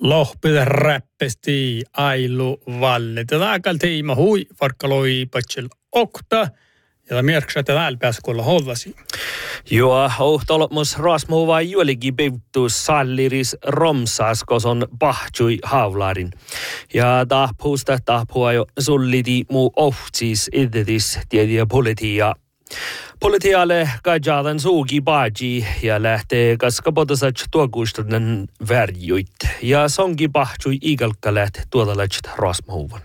Lohpida räppesti ailu valle. Tätä tiima hui farkkaloi patsel okta. Ja mierksä täällä pääskolla hollasi. Joo, ohtolmus rasmu vai juolikin pivtus salliris romsas, on pahtui haularin. Ja tahpua jo sulliti muu ohtsis idetis tiediä politia. Politialle kajalan suuki baaji ja lähtee kaskapotasat tuokuistunen värjuit. Ja sonki pahtui ikalka lähtee tuotalat rasmuvan.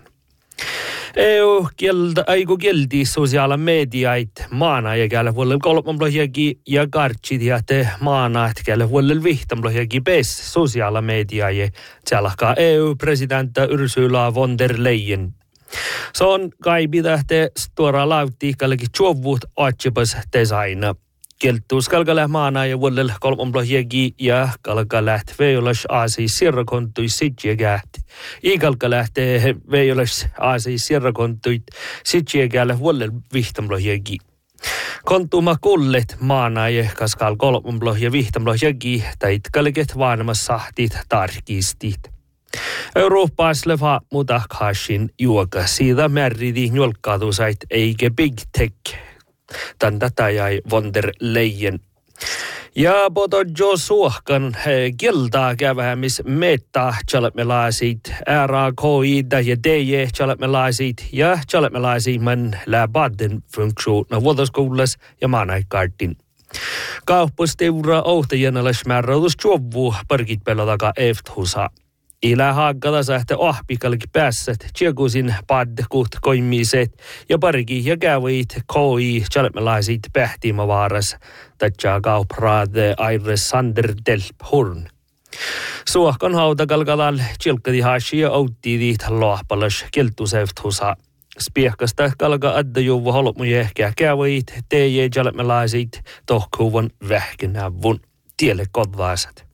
EU kielti sosiaala mediait maana ja käydä vuodelle kolmanplohjaki ja kartsit ja te maana, että käydä vuodelle vihtamplohjaki pes sosiaala media ja tälläkään EU-presidentti Ursula von der Leyen. Se on kai pitähte tuoda lautti kallekin tjovut atsepas designa. Keltuus kalkale maana ja vuodelle kolmanplohjaki ja kalka lähtee veijolas aasi sirrakontui sitjegähti. Ikalka lähtee veijolas aasi sirrakontui sitjegälle vuodelle vihtamplohjaki. Kontuma kullet maana ja kaskal kolmanplohja vihtamplohjaki tai kalket vaanamas sahtit tarkistit. Eurooppas lefa mutakashin juoka siitä märriti njolkkatusait eikä big tech. Tän tätä jäi von der Leyen. Ja poto jo suohkan kiltaa kävämis metta chalmelaisit RAKI ja DJ chalmelaisit ja chalmelaisit man läbaden funktiona vuotoskoulas ja maanaikartin. Kauppasteura ohtajanalais määräydus juovu parkit pelotaka efthusa. Ilä haakkata sähte ahpikalki päässät, tjekusin paddekuht koimiset ja parki ja kävit koi chalmelaisit pähtimavaaras, tatsaa kaupraade Aires Sander Delp Horn. Suohkan hautakalkalal tjilkadi hashi ja outtiidit lohpalas keltusevthusa. Spiehkasta kalka adda juvu holmuje ehkä kävit, teje chalmelaisit tohkuvan vähkenävun tielle kodvaasat.